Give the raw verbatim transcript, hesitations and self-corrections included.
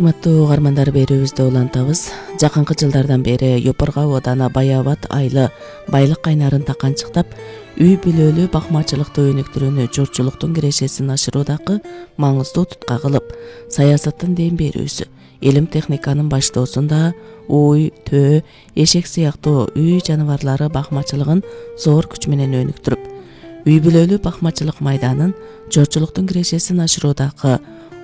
Урматтуу угармандар, берүүбүздө улантабыз. Жакынкы жылдардан бери Йопорго абадана Баябат айлы байлык кайнарын таканчыктап, үй бүлөлүү бакмачылыкты өнүктүрүүнү журтчулуктун кирешесин ашыруудагы маңыздуу тутка кылып, саясаттын дем берүүсү, илим техниканын баштоосунда уй, төө, эшек сыяктуу үй жаныбарлары бакмачылыгын зор күч менен өнүктүрүп, үй бүлөлүү бакмачылык майданын журтчулуктун кирешесин ашыруудагы